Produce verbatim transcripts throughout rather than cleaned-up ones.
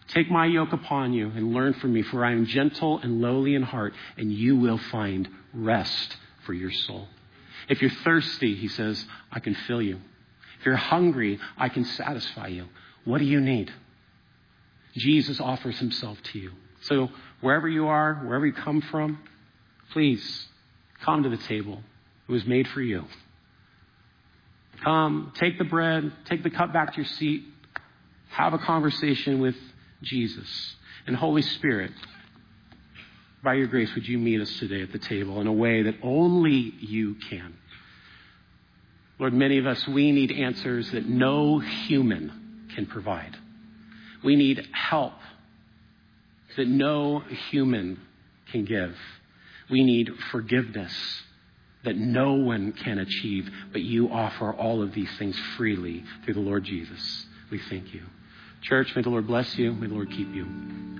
Take my yoke upon you and learn from me, for I am gentle and lowly in heart, and you will find rest for your soul. If you're thirsty, he says, I can fill you. If you're hungry, I can satisfy you. What do you need? Jesus offers himself to you. So wherever you are, wherever you come from, please come to the table. It was made for you. Come, take the bread, take the cup back to your seat, have a conversation with Jesus. And Holy Spirit, by your grace, would you meet us today at the table in a way that only you can? Lord, many of us, we need answers that no human can provide. We need help that no human can give. We need forgiveness that no one can achieve, but you offer all of these things freely through the Lord Jesus. We thank you. Church, may the Lord bless you. May the Lord keep you.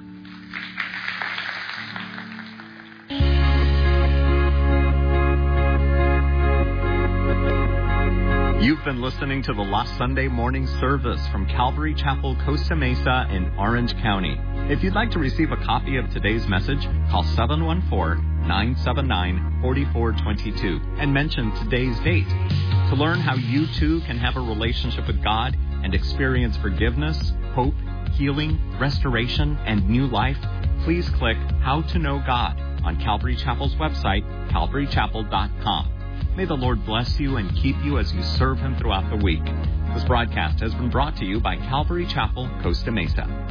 You've been listening to the Last Sunday morning service from Calvary Chapel, Costa Mesa in Orange County. If you'd like to receive a copy of today's message, call seven one four, nine seven nine, four four two two and mention today's date. To learn how you too can have a relationship with God and experience forgiveness, hope, healing, restoration, and new life, please click How to Know God on Calvary Chapel's website, calvary chapel dot com. May the Lord bless you and keep you as you serve him throughout the week. This broadcast has been brought to you by Calvary Chapel, Costa Mesa.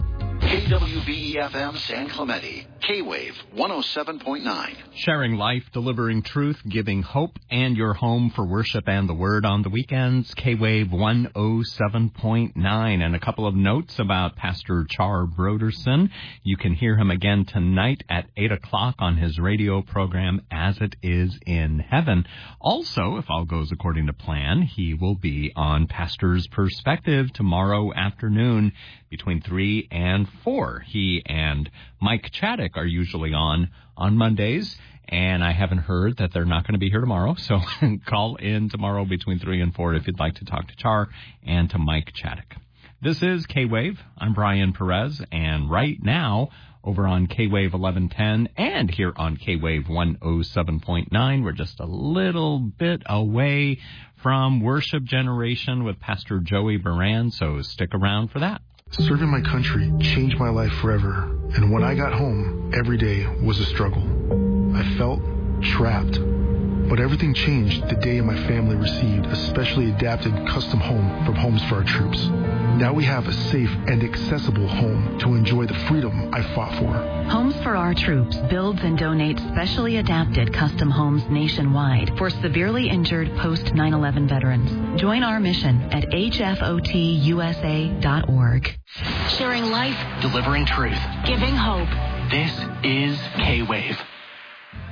K W B E F M San Clemente, K-Wave one oh seven point nine. Sharing life, delivering truth, giving hope, and your home for worship and the word on the weekends, K-Wave one oh seven point nine. And a couple of notes about Pastor Char Broderson. You can hear him again tonight at eight o'clock on his radio program, As It Is in Heaven. Also, if all goes according to plan, he will be on Pastor's Perspective tomorrow afternoon between three and four. He and Mike Chaddick are usually on on Mondays, and I haven't heard that they're not going to be here tomorrow, so call in tomorrow between three and four if you'd like to talk to Char and to Mike Chaddick. This is K-Wave. I'm Brian Perez, and right now, over on K-Wave eleven ten and here on K-Wave one oh seven point nine, we're just a little bit away from Worship Generation with Pastor Joey Baran, so stick around for that. Serving my country changed my life forever, and when I got home, every day was a struggle. I felt trapped, but everything changed the day my family received a specially adapted custom home from Homes for Our Troops. Now we have a safe and accessible home to enjoy the freedom I fought for. Homes for Our Troops builds and donates specially adapted custom homes nationwide for severely injured post nine eleven veterans. Join our mission at H F O T U S A dot org. Sharing life, Delivering truth. giving hope. This is K-Wave.